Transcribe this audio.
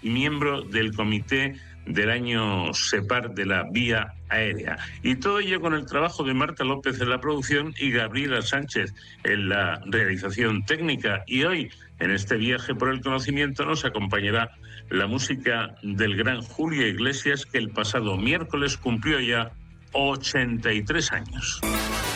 miembro del comité del año SEPAR de la Vía Aérea. Y todo ello con el trabajo de Marta López en la producción y Gabriela Sánchez en la realización técnica. Y hoy, en este viaje por el conocimiento, nos acompañará la música del gran Julio Iglesias, que el pasado miércoles cumplió ya 83 años.